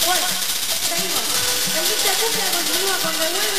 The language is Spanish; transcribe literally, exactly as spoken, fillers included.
Bueno, seguimos. El Vista Cumbia continúa con Devuelve.